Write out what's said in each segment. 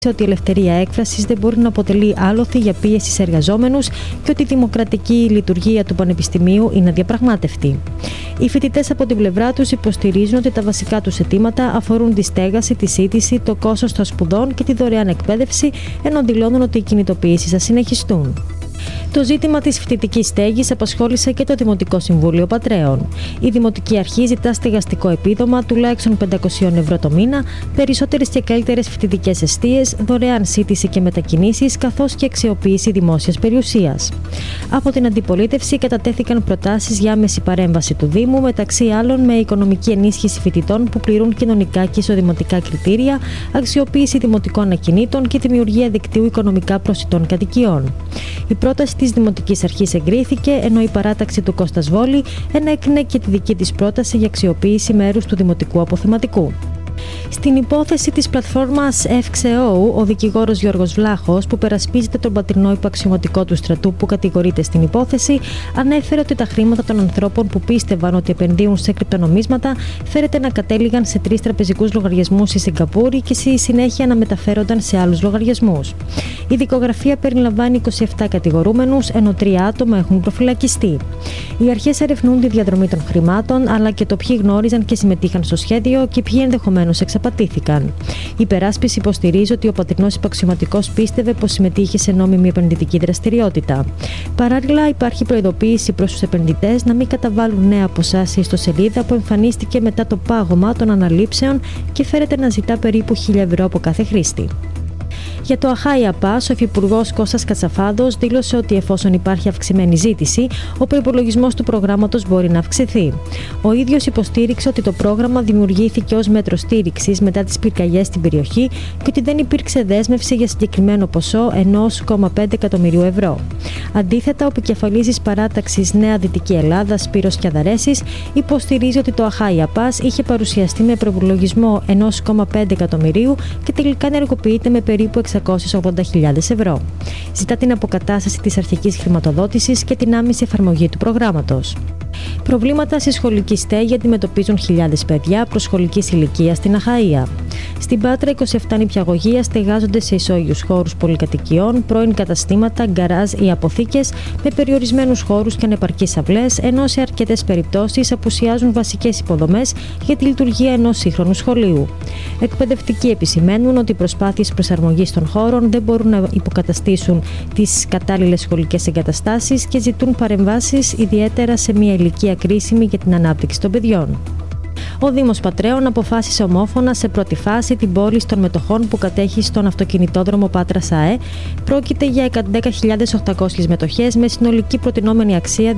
ότι η ελευθερία έκφρασης δεν μπορεί να αποτελεί άλοθη για πίεση σε εργαζόμενους και ότι η δημοκρατική λειτουργία του Πανεπιστημίου είναι αδιαπραγμάτευτη. Οι φοιτητές από την πλευρά τους υποστηρίζουν ότι τα βασικά τους αιτήματα αφορούν τη στέγαση, τη σύντηση, το κόστος των σπουδών και τη δωρεάν εκπαίδευση, ενώ δηλώνουν ότι οι κινητοποιήσεις θα συνεχιστούν. Το ζήτημα της φοιτητικής στέγης απασχόλησε και το Δημοτικό Συμβούλιο Πατρέων. Η Δημοτική Αρχή ζητά στεγαστικό επίδομα τουλάχιστον 500 ευρώ το μήνα, περισσότερες και καλύτερες φοιτητικές εστίες, δωρεάν σύντηση και μετακινήσεις, καθώς και αξιοποίηση δημόσιας περιουσίας. Από την αντιπολίτευση κατατέθηκαν προτάσεις για άμεση παρέμβαση του Δήμου, μεταξύ άλλων με οικονομική ενίσχυση φοιτητών που πληρούν κοινωνικά και εισοδηματικά κριτήρια, αξιοποίηση δημοτικών ακινήτων και δημιουργία δικτύου οικονομικά προσιτών κατοικιών. Η πρόταση της Δημοτικής Αρχής εγκρίθηκε, ενώ η παράταξη του Κώστας Βόλη ενέκρινε και τη δική της πρόταση για αξιοποίηση μέρους του δημοτικού αποθεματικού. Στην υπόθεση της πλατφόρμας FXEO, ο δικηγόρος Γιώργος Βλάχος, που περασπίζεται τον πατρινό υποαξιωματικό του στρατού που κατηγορείται στην υπόθεση, ανέφερε ότι τα χρήματα των ανθρώπων που πίστευαν ότι επενδύουν σε κρυπτονομίσματα φέρεται να κατέληγαν σε 3 τραπεζικούς λογαριασμούς στη Σιγκαπούρη και στη συνέχεια να μεταφέρονταν σε άλλους λογαριασμούς. Η δικογραφία περιλαμβάνει 27 κατηγορούμενους, ενώ 3 άτομα έχουν προφυλακιστεί. Οι αρχές ερευνούν τη διαδρομή των χρημάτων, αλλά και το ποιοι γνώριζαν και συμμετείχαν στο σχέδιο και ποιοι ενδεχομένως εξαπατήθηκαν. Η υπεράσπιση υποστηρίζει ότι ο πατρινός υπαξιωματικός πίστευε πως συμμετείχε σε νόμιμη επενδυτική δραστηριότητα. Παράλληλα, υπάρχει προειδοποίηση προς τους επενδυτές να μην καταβάλουν νέα ποσά σε ιστοσελίδα που εμφανίστηκε μετά το πάγωμα των αναλήψεων και φέρεται να ζητά περίπου 1.000 ευρώ από κάθε χρήστη. Για το Αχάια Pass, ο Υφυπουργός Κώστας Κατσαφάδος δήλωσε ότι εφόσον υπάρχει αυξημένη ζήτηση, ο προϋπολογισμός του προγράμματος μπορεί να αυξηθεί. Ο ίδιος υποστήριξε ότι το πρόγραμμα δημιουργήθηκε ως μέτρο στήριξης μετά τις πυρκαγιές στην περιοχή και ότι δεν υπήρξε δέσμευση για συγκεκριμένο ποσό 1,5 εκατομμυρίου ευρώ. Αντίθετα, ο επικεφαλής της παράταξης Νέα Δυτική Ελλάδα, Σπύρος Κιαδαρέσης, υποστηρίζει ότι το Αχάια Pass είχε παρουσιαστεί με προϋπολογισμό 1,5 εκατομμυρίου και τελικά ενεργοποιείται με περίπου 680.000 ευρώ. Ζητά την αποκατάσταση της αρχικής χρηματοδότησης και την άμεση εφαρμογή του προγράμματος. Προβλήματα στη σχολική στέγη αντιμετωπίζουν χιλιάδες παιδιά προσχολικής ηλικίας στην Αχαΐα. Στην Πάτρα, 27 νηπιαγωγεία στεγάζονται σε ισόγειους χώρους πολυκατοικιών, πρώην καταστήματα, γκαράζ ή αποθήκες με περιορισμένους χώρους και ανεπαρκείς αυλές, ενώ σε αρκετές περιπτώσεις απουσιάζουν βασικές υποδομές για τη λειτουργία ενός σύγχρονου σχολείου. Εκπαιδευτικοί επισημαίνουν ότι οι προσπάθειες προσαρμογής των χώρων δεν μπορούν να υποκαταστήσουν τις κατάλληλες σχολικές εγκαταστάσεις και ζητούν παρεμβάσεις, ιδιαίτερα σε μια ηλικία κρίσιμη για την ανάπτυξη των παιδιών. Ο Δήμος Πατρέων αποφάσισε ομόφωνα σε πρώτη φάση την πώληση των μετοχών που κατέχει στον αυτοκινητόδρομο Πάτρας ΑΕ. Πρόκειται για 10.800 μετοχές με συνολική προτινόμενη αξία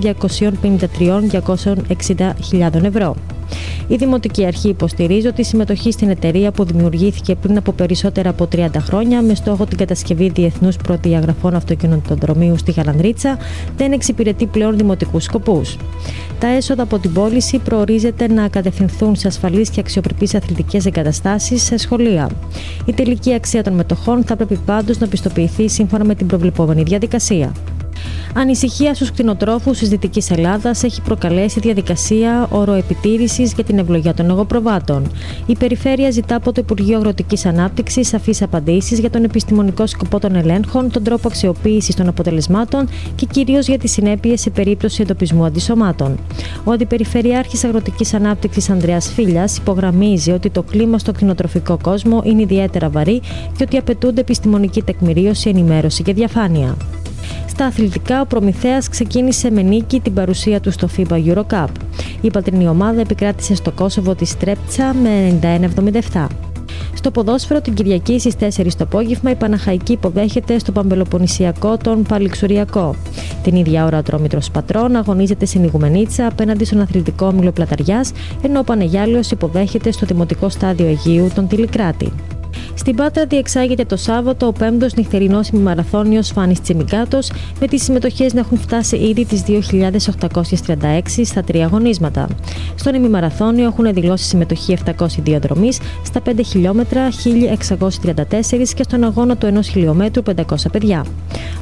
253.260.000 ευρώ. Η Δημοτική Αρχή υποστηρίζει ότι η συμμετοχή στην εταιρεία που δημιουργήθηκε πριν από περισσότερα από 30 χρόνια με στόχο την κατασκευή διεθνούς προδιαγραφών αυτοκινητοδρομίου στη Γαλανδρίτσα δεν εξυπηρετεί πλέον δημοτικούς σκοπούς. Τα έσοδα από την πώληση προορίζεται να κατευθυνθούν σε ασφαλείς και αξιοπρεπείς αθλητικές εγκαταστάσεις σε σχολεία. Η τελική αξία των μετοχών θα πρέπει πάντως να πιστοποιηθεί σύμφωνα με την προβλεπόμενη διαδικασία. Ανησυχία στους κτηνοτρόφους της Δυτικής Ελλάδας έχει προκαλέσει διαδικασία οροεπιτήρησης για την ευλογία των εγωπροβάτων. Η Περιφέρεια ζητά από το Υπουργείο Αγροτικής Ανάπτυξης σαφείς απαντήσεις για τον επιστημονικό σκοπό των ελέγχων, τον τρόπο αξιοποίησης των αποτελεσμάτων και κυρίως για τις συνέπειες σε περίπτωση εντοπισμού αντισωμάτων. Ο Αντιπεριφερειάρχης Αγροτικής Ανάπτυξης Ανδρέας Φίλιας υπογραμμίζει ότι το κλίμα στο κτηνοτροφικό κόσμο είναι ιδιαίτερα βαρύ και ότι απαιτούνται επιστημονική τεκμηρίωση, ενημέρωση και διαφάνεια. Στα αθλητικά, ο Προμηθέας ξεκίνησε με νίκη την παρουσία του στο FIBA EuroCup. Η πατρινή ομάδα επικράτησε στο Κόσοβο τη Στρέπτσα με 91-77. Στο ποδόσφαιρο, την Κυριακή στις 4 το απόγευμα, η Παναχαϊκή υποδέχεται στο Παμπελοποννησιακό τον Παλιξουριακό. Την ίδια ώρα, ο Ατρόμητρος Πατρών αγωνίζεται στην Ιγουμενίτσα απέναντι στον Αθλητικό Όμιλο Πλαταριάς, ενώ ο Πανεγιάλεος υποδέχεται στο Δημοτικό Στάδιο Αιγείου τον Τηλικράτη. Στην Πάτρα διεξάγεται το Σάββατο ο 5ος νυχτερινός ημιμαραθώνιος Φάνης Τσιμικάτος, με τις συμμετοχές να έχουν φτάσει ήδη τις 2.836 στα 3 αγωνίσματα. Στον ημιμαραθώνιο έχουν δηλώσει συμμετοχή 702 δρομείς, στα 5 χιλιόμετρα 1.634 και στον αγώνα του 1 χιλιόμετρου 500 παιδιά.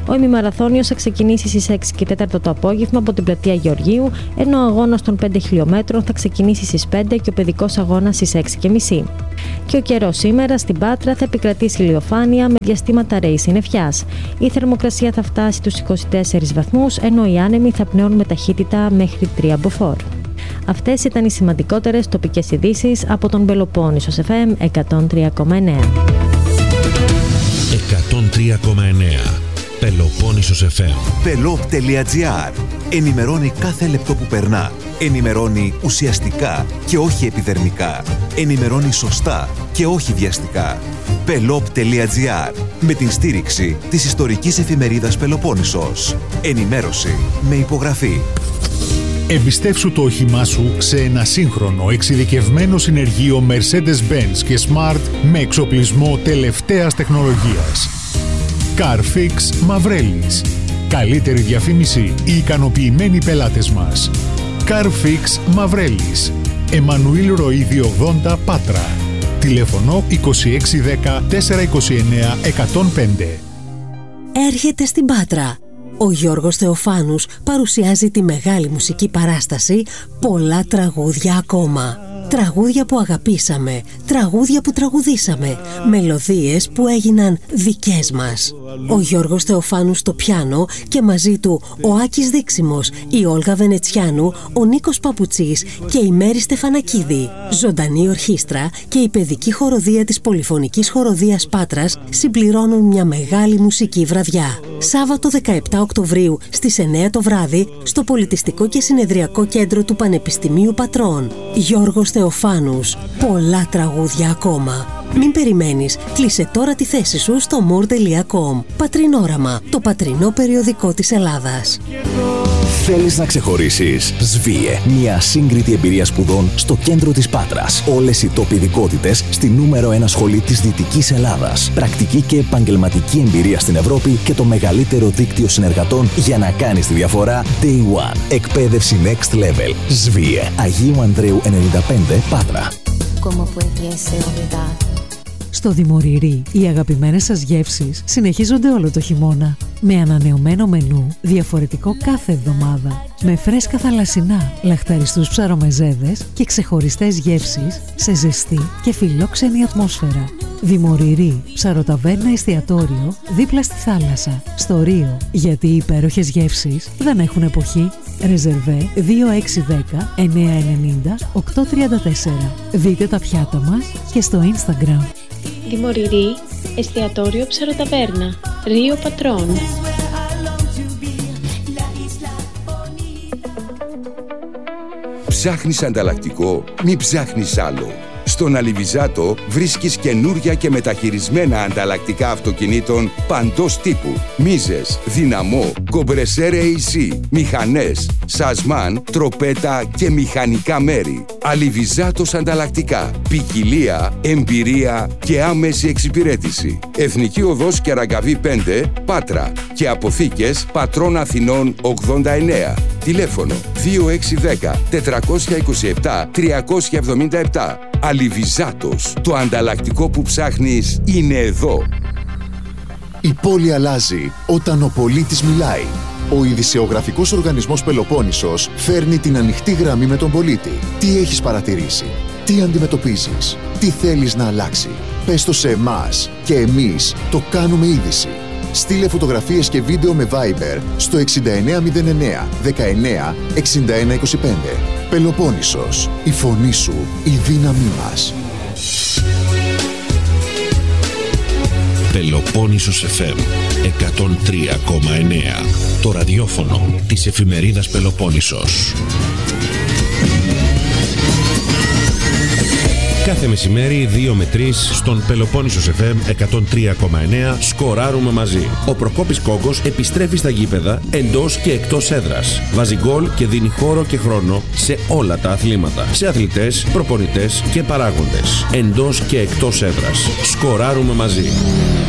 Ο ημιμαραθώνιος θα ξεκινήσει στις 6 και 4 το απόγευμα από την πλατεία Γεωργίου, ενώ ο αγώνας των 5 χιλιόμετρων θα ξεκινήσει στις 5 και ο παιδικός αγώνας στις 6.30. Και ο καιρός σήμερα στην Πάτρα θα επικρατήσει ηλιοφάνεια με διαστήματα ρέης συννεφιάς. Η θερμοκρασία θα φτάσει τους 24 βαθμούς, ενώ οι άνεμοι θα πνέουν με ταχύτητα μέχρι 3 μποφόρ. Αυτές ήταν οι σημαντικότερες τοπικές ειδήσεις από τον Πελοπόννησος FM 103,9. 103,9 Πελοπόννησος FM. Pelop.gr. Ενημερώνει κάθε λεπτό που περνά. Ενημερώνει ουσιαστικά και όχι επιδερμικά. Ενημερώνει σωστά και όχι βιαστικά. Pelop.gr. Με την στήριξη της ιστορικής εφημερίδας Πελοπόννησος. Ενημέρωση με υπογραφή. Εμπιστεύσου το όχημά σου σε ένα σύγχρονο εξειδικευμένο συνεργείο Mercedes-Benz και Smart με εξοπλισμό τελευταίας τεχνολογίας. Carfix Μαυρέλης. Καλύτερη διαφήμιση, οι ικανοποιημένοι πελάτες μας. Carfix Μαυρέλης. Εμμανουήλ Ροΐδη 80 Πάτρα. Τηλέφωνο 2610 429 105. Έρχεται στην Πάτρα. Ο Γιώργος Θεοφάνους παρουσιάζει τη μεγάλη μουσική παράσταση «Πολλά τραγούδια ακόμα». Τραγούδια που αγαπήσαμε, τραγούδια που τραγουδήσαμε, μελωδίες που έγιναν δικές μας. Ο Γιώργος Θεοφάνους στο πιάνο και μαζί του ο Άκης Δίξιμος, η Όλγα Βενετσιάνου, ο Νίκος Παπουτσής και η Μέρη Στεφανακίδη. Ζωντανή ορχήστρα και η παιδική χοροδία της Πολυφωνικής Χοροδίας Πάτρας συμπληρώνουν μια μεγάλη μουσική βραδιά. Σάββατο 17 Οκτωβρίου στις 9 το βράδυ στο Πολιτιστικό και Συνεδριακό Κέντρο του Πανεπιστημίου Πατρών. Γιώργος Θεοφάνους. Πολλά τραγούδια ακόμα. Μην περιμένεις, κλείσε τώρα τη θέση σου στο more.com. Πατρινόραμα, το πατρινό περιοδικό της Ελλάδας. Θέλεις να ξεχωρίσεις? ΣΒΙΕ, μια σύγκριτη εμπειρία σπουδών στο κέντρο της Πάτρας. Όλες οι τόποι ειδικότητες στη νούμερο 1 σχολή της Δυτικής Ελλάδας. Πρακτική και επαγγελματική εμπειρία στην Ευρώπη και το μεγαλύτερο δίκτυο συνεργατών για να κάνεις τη διαφορά Day One. Εκπαίδευση Next Level. ΣΒΙΕ, Αγίου Ανδρέου 95 Πάτρα. Στο Δημοριρή, οι αγαπημένες σας γεύσεις συνεχίζονται όλο το χειμώνα. Με ανανεωμένο μενού, διαφορετικό κάθε εβδομάδα. Με φρέσκα θαλασσινά, λαχταριστούς ψαρομεζέδες και ξεχωριστές γεύσεις σε ζεστή και φιλόξενη ατμόσφαιρα. Δημοριρή, ψαροταβέρνα εστιατόριο, δίπλα στη θάλασσα, στο Ρίο. Γιατί οι υπέροχες γεύσεις δεν έχουν εποχή. Ρεζερβέ 2610 990 834. Δείτε τα πιάτα μας και στο Instagram. Δημοριρή, εστιατόριο ψαροταβέρνα, Ρίο Πατρών. Ψάχνεις ανταλλακτικό? Μη ψάχνεις άλλο. Στον Αλιβιζάτο βρίσκεις καινούρια και μεταχειρισμένα ανταλλακτικά αυτοκινήτων παντός τύπου. Μίζες, δυναμό, κομπρεσέρ AC, μηχανές, σασμάν, τροπέτα και μηχανικά μέρη. Αλιβιζάτος ανταλλακτικά. Ποικιλία, εμπειρία και άμεση εξυπηρέτηση. Εθνική Οδός Κεραγκαβή 5, Πάτρα και αποθήκες Πατρών Αθηνών 89. Τηλέφωνο 2610 427 377. Αλιβιζάτος. Το ανταλλακτικό που ψάχνεις είναι εδώ. Η πόλη αλλάζει όταν ο πολίτης μιλάει. Ο ειδησεογραφικός οργανισμός Πελοπόννησος φέρνει την ανοιχτή γραμμή με τον πολίτη. Τι έχεις παρατηρήσει? Τι αντιμετωπίζεις? Τι θέλεις να αλλάξει? Πες το σε εμάς και εμείς το κάνουμε είδηση. Στείλε φωτογραφίες και βίντεο με Viber στο 6909 19 61 25. Πελοπόννησος. Η φωνή σου, η δύναμή μας. Πελοπόννησος FM 103,9. Το ραδιόφωνο της εφημερίδας Πελοπόννησος. Κάθε μεσημέρι 2 με 3 στον Πελοπόννησος FM 103,9 σκοράρουμε μαζί. Ο Προκόπης Κόγκος επιστρέφει στα γήπεδα εντός και εκτός έδρας. Βάζει γκολ και δίνει χώρο και χρόνο σε όλα τα αθλήματα. Σε αθλητές, προπονητές και παράγοντες. Εντός και εκτός έδρας. Σκοράρουμε μαζί.